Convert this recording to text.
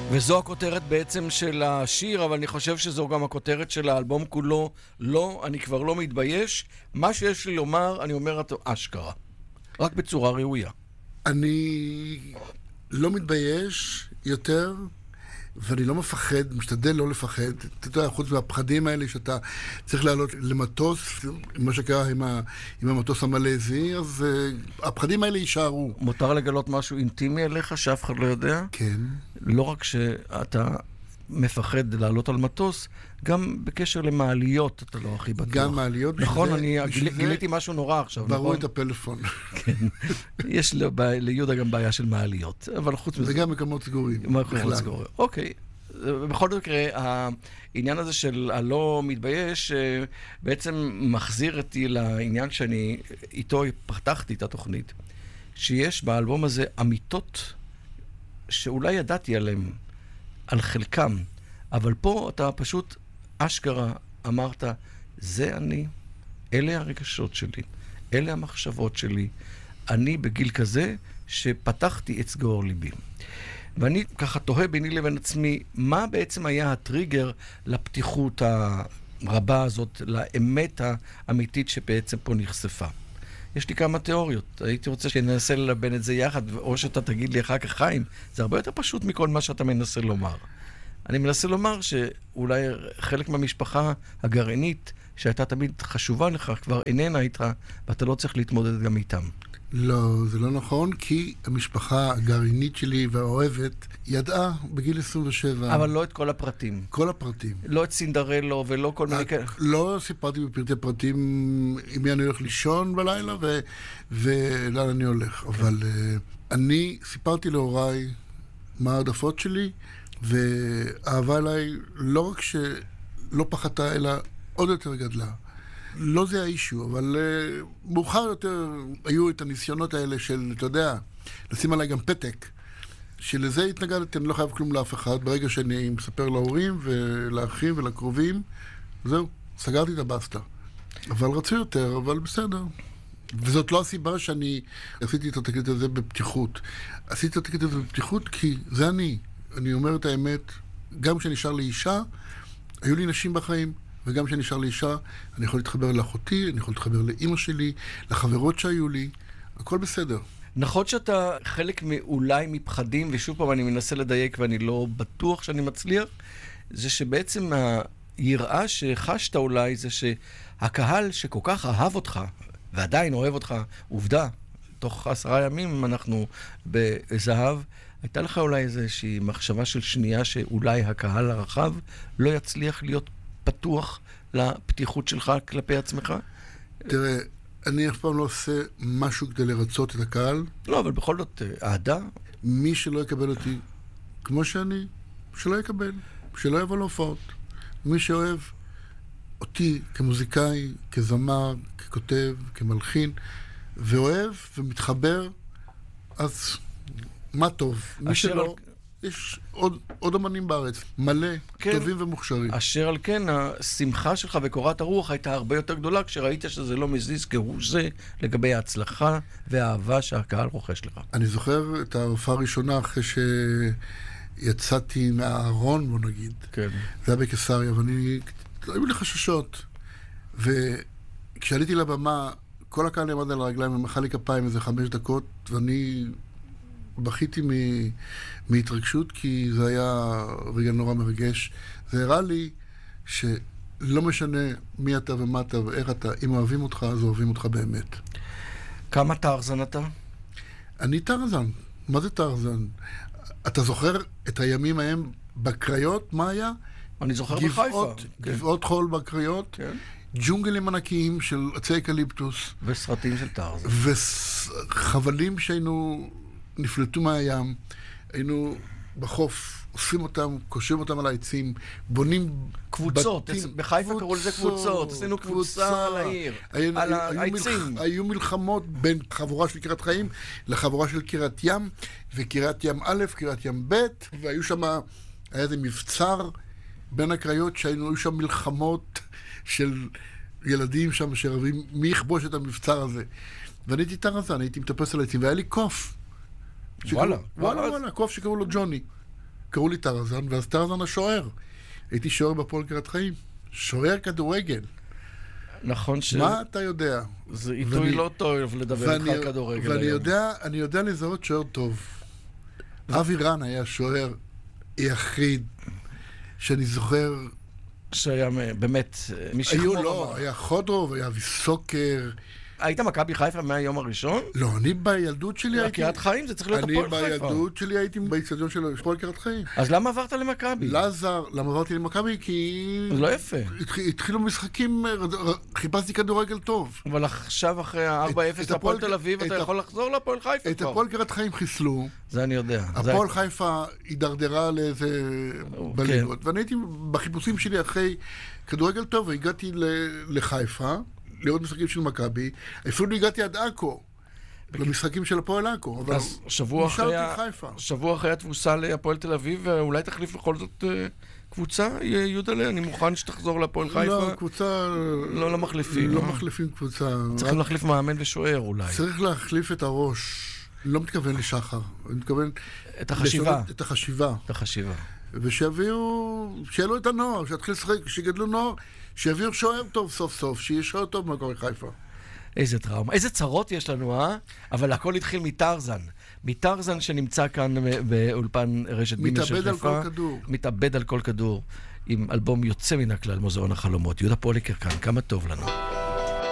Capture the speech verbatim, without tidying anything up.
וזו הכותרת בעצם של השיר, אבל אני חושב שזו גם הכותרת של האלבום כולו. לא, אני כבר לא מתבייש. מה שיש לי לומר, אני אומר אותו אשכרה. רק בצורה ראויה. אני לא מתבייש יותר, ואני לא מפחד, משתדל לא לפחד. אתה יודע, חוץ מהפחדים האלה שאתה צריך לעלות למטוס, מה שקרה עם, ה, עם המטוס המלזי, אז uh, הפחדים האלה יישארו. מותר לגלות משהו אינטימי אליך שאף אחד לא יודע? כן. לא רק שאתה מפחד לעלות על מטוס, גם בקשר למעליות אתה לא הכי בטוח. גם מעליות. נכון, זה, אני גיל, גיליתי משהו נורא עכשיו. ברו נכון? את הפלאפון. כן. יש ליהודה גם בעיה של מעליות, אבל חוץ מזה... וגם מקומות סגורים. מקומות סגורים. אוקיי. בכל זאת, העניין הזה של הלא מתבייש בעצם מחזיר אותי לעניין שאני איתו פתחתי את התוכנית, שיש באלבום הזה אמיתות שאולי ידעתי עליהם, על חלקם, אבל פה אתה פשוט אשכרה אמרת, זה אני, אלה הרגשות שלי, אלה המחשבות שלי, אני בגיל כזה שפתחתי את סגור ליבי. ואני ככה תוהה ביני לבין עצמי, מה בעצם היה הטריגר לפתיחות הרבה הזאת, לאמת האמיתית שבעצם פה נחשפה? יש לי כמה תיאוריות, הייתי רוצה שננסה ללבן את זה יחד, או שאתה תגיד לי אחר כך, חיים, זה הרבה יותר פשוט מכל מה שאתה מנסה לומר. אני מנסה לומר שאולי חלק מהמשפחה הגרעינית, שהייתה תמיד חשובה לך, כבר איננה איתך, ואתה לא צריך להתמודד גם איתם. לא, זה לא נכון, כי המשפחה הגרעינית שלי והאוהבת ידעה בגיל עשרים ושבע. אבל לא את כל הפרטים. כל הפרטים. לא את סינדרלו ולא כל מיני כאלה. לא סיפרתי בפרטי פרטים עם מי אני הולך לישון בלילה ו... ולאן אני הולך. כן. אבל uh, אני סיפרתי להוריי מה העדפות שלי, ואהבה אליי לא רק שלא פחתה, אלא עוד יותר גדלה. לא זה האישו, אבל uh, מאוחר יותר היו את הניסיונות האלה של, אתה יודע, לשים עליי גם פתק, שלזה התנגדתי, אני לא חייב כלום לאף אחד. ברגע שאני מספר להורים ולאחים ולקרובים, זהו, סגרתי את הבסטה. אבל רצו יותר, אבל בסדר. וזאת לא הסיבה שאני עשיתי את התקליט הזה בפתיחות. עשיתי את התקליט הזה בפתיחות כי זה אני. אני אומר את האמת, גם כשנשאר לי אישה, היו לי נשים בחיים, וגם כשנשאר לי אישה, אני יכול להתחבר לאחותי, אני יכול להתחבר לאמא שלי, לחברות שהיו לי, הכל בסדר. נכון שאתה חלק מאולי מפחדים, ושוב פעם אני מנסה לדייק ואני לא בטוח שאני מצליח, זה שבעצם היראה שחשת אולי זה שהקהל שכל כך אהב אותך, ועדיין אוהב אותך, עובדה, תוך עשרה ימים אנחנו בזהב, הייתה לך אולי איזושהי מחשבה של שנייה שאולי הקהל הרחב לא יצליח להיות פתוח לפתיחות שלך כלפי עצמך? תראה, אני אף פעם לא עושה משהו כדי לרצות את הקהל. לא, אבל בכל זאת, אהדה. מי שלא יקבל אותי כמו שאני, שלא יקבל, שלא יבוא להופעות. מי שאוהב אותי כמוזיקאי, כזמר, ככותב, כמלחין, ואוהב ומתחבר, אז מה טוב. מי שלא, יש עוד, עוד אמנים בארץ, מלא, כן, טובים ומוכשרים. אשר על כן, השמחה שלך וקורת הרוח הייתה הרבה יותר גדולה, כשראית שזה לא מזיז כהוא זה לגבי ההצלחה והאהבה שהקהל רוכש לך. אני זוכר את ההופעה הראשונה אחרי שיצאתי מהארון, בוא נגיד. כן. זה היה בקיסריה, ואני, היו לי חששות. וכשעליתי לבמה, כל הקהל נעמד על הרגליים ומחא לי כפיים איזה חמש דקות, ואני בכיתי מ... מהתרגשות, כי זה היה רגע נורא מרגש. זה הראה לי שלא משנה מי אתה ומה אתה ואיך אתה, אם אוהבים אותך, אז אוהבים אותך באמת. כמה טרזן אתה? אני טרזן. מה זה טרזן? אתה זוכר את הימים ההם בקריות? מה היה? אני זוכר בחיפה. גבעות חול בקריות. כן. ג'ונגלים ענקיים של עצי אקליפטוס. וסרטים של טרזן. וחבלים שהיינו נפלטו מהים, היינו בחוף, אוספים אותם, קושרים אותם על העצים, בונים קבוצות, בתים, בחיפה קראו לזה קבוצות, עשינו קבוצה על העיר, היו, על היו העצים. מלח, היו מלחמות בין חבורה של קריית חיים לחבורה של קריית ים, וקריית ים א', קריית ים ב', והיו שם, היה איזה מבצר בין הקריות שהיו שם מלחמות של ילדים שם שרבים, מי יכבוש את המבצר הזה. ואני הייתי טרזן, הייתי מטפס על העצים, והיה לי קוף. וואלה, וואלה, וואלה, קוף שקראו לו ג'וני. קראו לי טרזן, ואז טרזן השוער. הייתי שוער בפועל קריית חיים. שוער כדורגל. נכון ש... מה אתה יודע? זה עיתוי לא טוב לדבר איתך על כדורגל ואני היום. יודע, אני יודע לזהות שוער טוב. אבי רן היה שוער יחיד, שאני זוכר... שהיה באמת... היו לא, היה חודרוב, היה ויסוקר. היית מכבי חיפה מהיום הראשון? לא, אני בילדות שלי הייתי... קריית חיים, זה צריך להיות הפועל חיפה. אני בילדות שלי הייתי באצטדיון של הפועל קריית חיים. אז למה עברת למכבי? לזר, למה עברתי למכבי? כי... זה לא יפה. התחילו משחקים, חיפשתי כדורגל טוב. אבל עכשיו אחרי ה-ארבע אפס לפועל תל אביב, אתה יכול לחזור לפועל חיפה את הפועל קריית חיים חיסלו. זה אני יודע. הפועל חיפה הידרדרה לאיזה בליגות. ואני הייתי בחיפושים שלי אחרי כדורגל טוב, והגעתי לחיפה. לראות משחקים של מכבי, אפילו הגעתי עד עכו, למשחקים של הפועל עכו, אבל שבוע אחרי התבוסה להפועל תל אביב, אולי תחליף בכל זאת קבוצה, יודלה, אני מוכן שתחזור להפועל חיפה. לא, קבוצה... לא, לא מחליפים. לא מחליפים קבוצה. צריכים להחליף מאמן ושוער אולי. צריך להחליף את הראש. לא מתכוון לשחר, אני מתכוון... את החשיבה. את החשיבה. את החשיבה. ושיביאו, שיהיה לו את הנוער, שיתחיל לשחק, שיגדלו נוער, שיביאו שוער טוב סוף סוף, שיהיה שוער טוב מהפועל חיפה. איזה טראומה, איזה צרות יש לנו, אה? אבל הכל התחיל מטרזן. מטרזן שנמצא כאן באולפן רשת בימי של חיפה. מתאבד על כל כדור. מתאבד על כל כדור, עם אלבום יוצא מן הכלל, מוזיאון החלומות. יהודה פוליקר כאן, כמה טוב לנו.